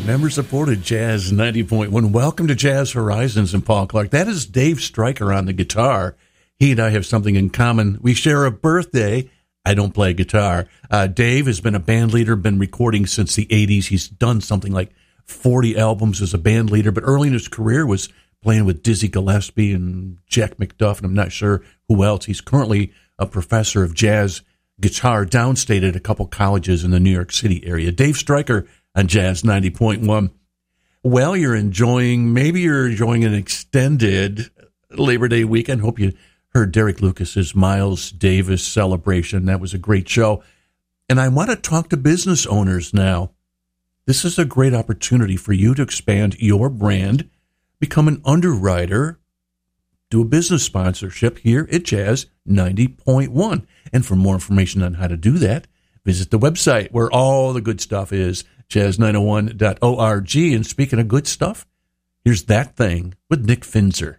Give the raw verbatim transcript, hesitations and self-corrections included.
Member-supported Jazz ninety point one. Welcome to Jazz Horizons and Paul Clark. That is Dave Stryker on the guitar. He and I have something in common. We share a birthday. I don't play guitar. Uh, Dave has been a band leader, been recording since the eighties. He's done something like forty albums as a band leader, but early in his career was playing with Dizzy Gillespie and Jack McDuff, and I'm not sure who else. He's currently a professor of jazz guitar downstate at a couple colleges in the New York City area. Dave Stryker on Jazz ninety point one. Well, you're enjoying, maybe you're enjoying an extended Labor Day weekend. Hope you heard Derek Lucas's Miles Davis celebration. That was a great show. And I want to talk to business owners now. This is a great opportunity for you to expand your brand, become an underwriter, do a business sponsorship here at Jazz ninety point one. And for more information on how to do that, visit the website where all the good stuff is, jazz nine oh one dot org. And speaking of good stuff, here's That Thing with Nick Finzer.